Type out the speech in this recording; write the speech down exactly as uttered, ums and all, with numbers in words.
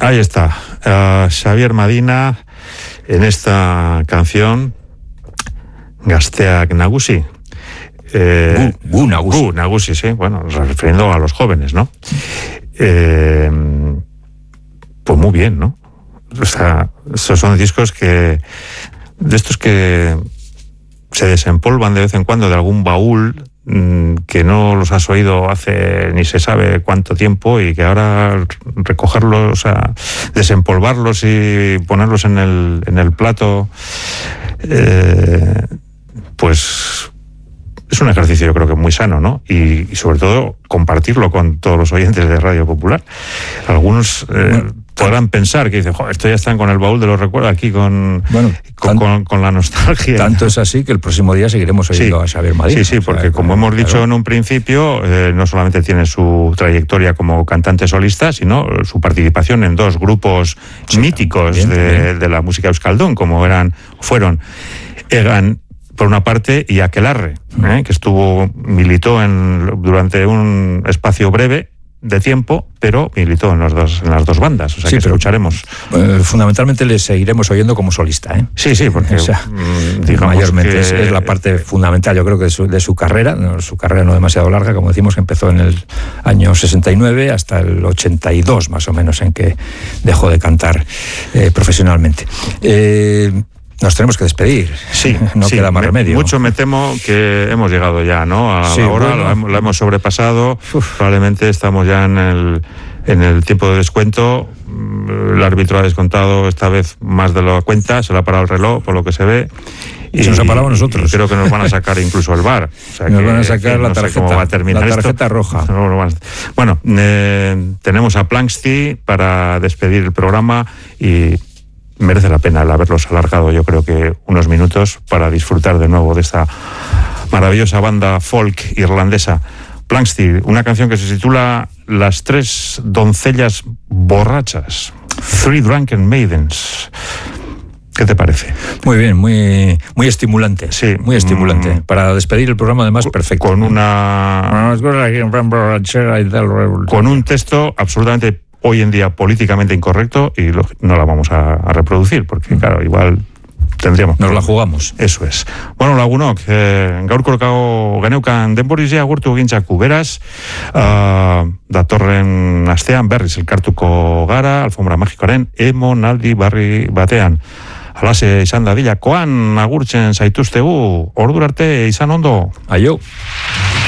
Ahí está, uh, Xavier Madina en esta canción Gazteak Nagusi. Eh, Gu, Gu Nagusi. Gu Nagusi, sí, bueno, refiriendo a los jóvenes, ¿no? Eh, pues muy bien, ¿no? O sea, esos son discos que, de estos que se desempolvan de vez en cuando de algún baúl que no los has oído hace ni se sabe cuánto tiempo y que ahora recogerlos, o sea, desempolvarlos y ponerlos en el, en el plato, eh, pues es un ejercicio yo creo que muy sano, ¿no? Y, y sobre todo compartirlo con todos los oyentes de Radio Popular. Algunos eh, bueno, podrán pensar que dicen, joder, esto ya están con el baúl de los recuerdos aquí con, bueno, con, tan, con, con la nostalgia. Tanto es así que el próximo día seguiremos oyendo sí, a Xavier Madina. Sí, sí, porque o sea, como claro, hemos dicho claro. en un principio, eh, no solamente tiene su trayectoria como cantante solista, sino su participación en dos grupos sí, míticos bien, de, bien. de la música euskaldun, como eran, fueron Egan por una parte y Aquelarre, ¿eh? que estuvo, militó en, durante un espacio breve de tiempo, pero militó en, los dos, en las dos bandas, o sea sí, que pero, escucharemos. Eh, fundamentalmente le seguiremos oyendo como solista, ¿eh? Sí, sí, porque o sea, digamos mayormente que... es, es la parte fundamental, yo creo que de su, de su carrera, no, su carrera no demasiado larga, como decimos, que empezó en el año sesenta y nueve hasta el ochenta y dos, más o menos, en que dejó de cantar eh, profesionalmente. Eh, Nos tenemos que despedir. Sí, no sí, queda más me, remedio. Mucho me temo que hemos llegado ya, ¿no? A sí, la hora, bueno. la, hemos, la hemos sobrepasado. Uf. Probablemente estamos ya en el, en el tiempo de descuento. El árbitro ha descontado esta vez más de la cuenta, se le ha parado el reloj, por lo que se ve. Y, y se nos ha parado a nosotros. Creo que nos van a sacar incluso el V A R. O sea nos que, van a sacar que la no tarjeta, sé cómo va a terminar la tarjeta esto. roja. Bueno, eh, tenemos a Planxty para despedir el programa y merece la pena el haberlos alargado, yo creo que unos minutos para disfrutar de nuevo de esta maravillosa banda folk irlandesa. Planxty, una canción que se titula Las tres doncellas borrachas, Three Drunken Maidens. ¿Qué te parece? Muy bien, muy, muy estimulante. Sí. Muy estimulante. Mm, para despedir el programa, además, perfecto. Con una... Con un texto absolutamente hoy en día políticamente incorrecto y lo, no la vamos a, a reproducir, porque claro, igual tendríamos... Nos la jugamos. Eso es. Bueno, Lagunok, eh, gaurko geneukan denborizia agurtu gintzaku, beraz, uh, datorren astean berriz elkartuko gara, Alfombra Magikoaren emonaldi barri batean. Alase izan da dilakoan agurtzen zaituztegu, ordura arte izan ondo. Aio.